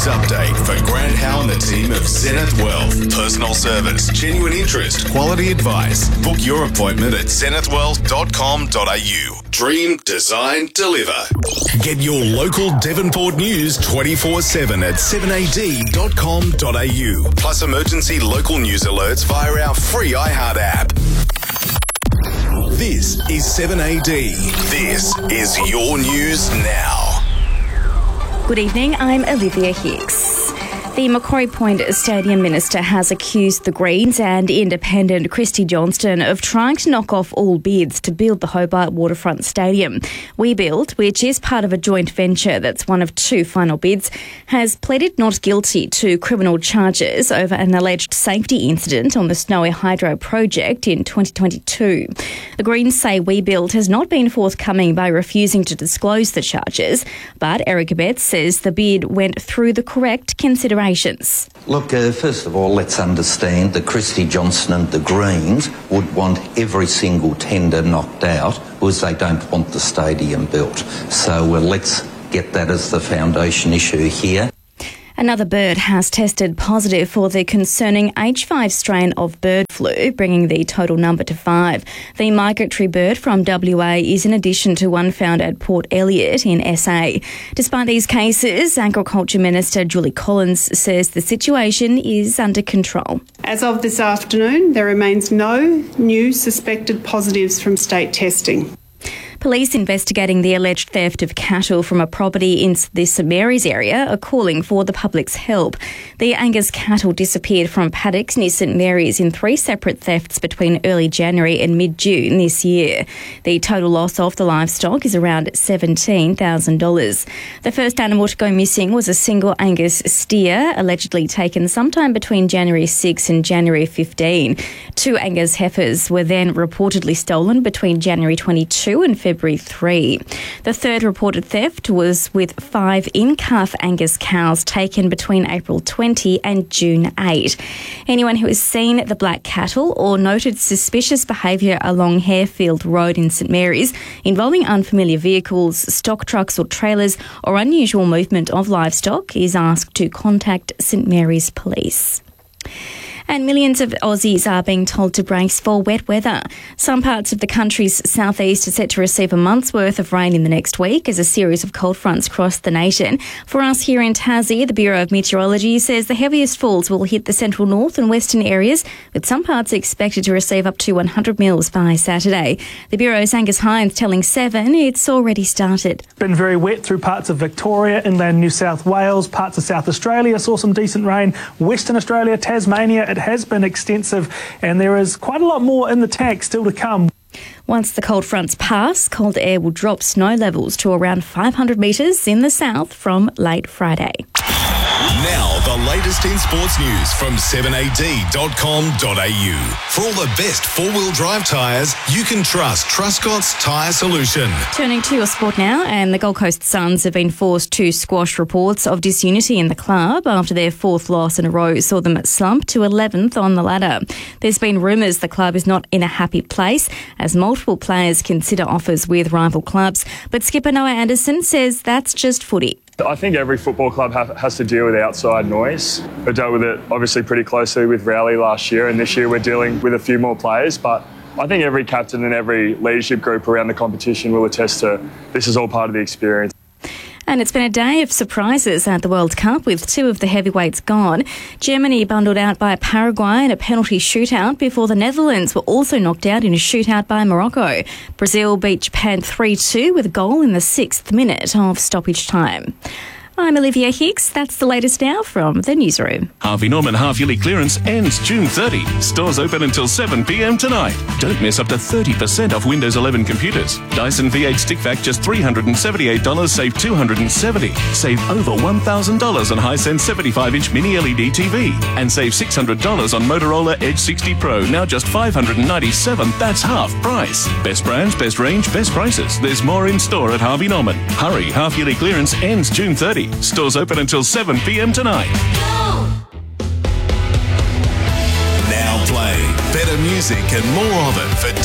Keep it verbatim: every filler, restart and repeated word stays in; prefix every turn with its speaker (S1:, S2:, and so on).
S1: news update for Grant Howe and the team of Zenith Wealth. Personal service, genuine interest, quality advice. Book your appointment at zenith wealth dot com dot a u. Dream, design, deliver. Get your local Devonport news twenty-four seven at seven a d dot com dot a u. Plus emergency local news alerts via our free iHeart app. This is seven A D. This is your news now.
S2: Good evening, I'm Olivia Hicks. The Macquarie Point Stadium Minister has accused the Greens and independent Kristy Johnston of trying to knock off all bids to build the Hobart Waterfront Stadium. WeBuild, which is part of a joint venture that's one of two final bids, has pleaded not guilty to criminal charges over an alleged safety incident on the Snowy Hydro project in twenty twenty-two. The Greens say WeBuild has not been forthcoming by refusing to disclose the charges, but Eric Betts says the bid went through the correct considerations.
S3: Look, uh, first of all, let's understand that Kristy Johnston and the Greens would want every single tender knocked out because they don't want the stadium built. So uh, let's get that as the foundation issue here.
S2: Another bird has tested positive for the concerning H five strain of bird flu, bringing the total number to five. The migratory bird from W A is in addition to one found at Port Elliot in S A. Despite these cases, Agriculture Minister Julie Collins says the situation is under control.
S4: As of this afternoon, there remains no new suspected positives from state testing.
S2: Police investigating the alleged theft of cattle from a property in the St Mary's area are calling for the public's help. The Angus cattle disappeared from paddocks near St Mary's in three separate thefts between early January and mid-June this year. The total loss of the livestock is around seventeen thousand dollars. The first animal to go missing was a single Angus steer, allegedly taken sometime between January sixth and January fifteenth. Two Angus heifers were then reportedly stolen between January twenty-second and February third. The third reported theft was with five in-calf Angus cows taken between April twentieth and June eighth. Anyone who has seen the black cattle or noted suspicious behaviour along Harefield Road in St Mary's involving unfamiliar vehicles, stock trucks or trailers or unusual movement of livestock is asked to contact St Mary's Police. And millions of Aussies are being told to brace for wet weather. Some parts of the country's southeast are set to receive a month's worth of rain in the next week as a series of cold fronts cross the nation. For us here in Tassie, the Bureau of Meteorology says the heaviest falls will hit the central north and western areas, with some parts expected to receive up to one hundred mils by Saturday. The Bureau's Angus Hines telling Seven it's already started.
S5: Been very wet through parts of Victoria, inland New South Wales, parts of South Australia saw some decent rain. Western Australia, Tasmania, it has been extensive and there is quite a lot more in the tank still to come.
S2: Once the cold fronts pass, cold air will drop snow levels to around five hundred metres in the south from late Friday.
S1: Now, the latest in sports news from seven a d dot com dot a u. For all the best four-wheel drive tyres, you can trust Truscott's Tyre Solution.
S2: Turning to your sport now, and the Gold Coast Suns have been forced to squash reports of disunity in the club after their fourth loss in a row saw them slump to eleventh on the ladder. There's been rumours the club is not in a happy place as multiple players consider offers with rival clubs, but skipper Noah Anderson says that's just footy.
S6: I think every football club ha- has to deal with outside noise. We dealt with it obviously pretty closely with Rowley last year, and this year we're dealing with a few more players, but I think every captain and every leadership group around the competition will attest to this is all part of the experience.
S2: And it's been a day of surprises at the World Cup with two of the heavyweights gone. Germany bundled out by Paraguay in a penalty shootout before the Netherlands were also knocked out in a shootout by Morocco. Brazil beat Japan three two with a goal in the sixth minute of stoppage time. I'm Olivia Hicks. That's the latest now from the newsroom.
S7: Harvey Norman half-yearly clearance ends June thirtieth. Stores open until seven p m tonight. Don't miss up to thirty percent off Windows eleven computers. Dyson V eight stick vac just three hundred seventy-eight dollars, save two hundred seventy dollars. Save over one thousand dollars on Hisense seventy-five inch mini L E D T V. And save six hundred dollars on Motorola Edge sixty Pro, now just five hundred ninety-seven dollars. That's half price. Best brands, best range, best prices. There's more in store at Harvey Norman. Hurry, half-yearly clearance ends June thirtieth. Stores open until seven p m tonight.
S1: Now play better music and more of it for